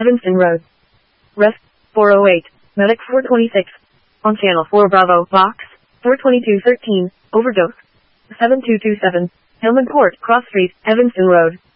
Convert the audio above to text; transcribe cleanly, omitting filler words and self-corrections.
Evanston Road. Ref. 408. Medic 426. On channel 4 Bravo. Box. 42213. Overdose. 7227. Hillman Court. Cross Street. Evanston Road.